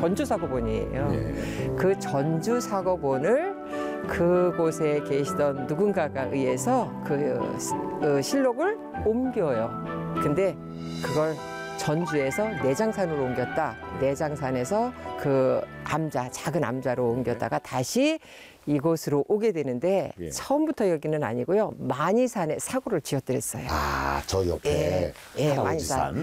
전주 사고본이에요. 네. 그 전주 사고본을 그곳에 계시던 누군가가 의해서 그 실록을 옮겨요. 근데 그걸 전주에서 내장산으로 옮겼다. 내장산에서 그 암자, 작은 암자로 옮겼다가 다시 이곳으로 오게 되는데 예. 처음부터 여기는 아니고요. 만이산에 사고를 지었더랬어요. 아, 저 옆에 예, 할아버지산.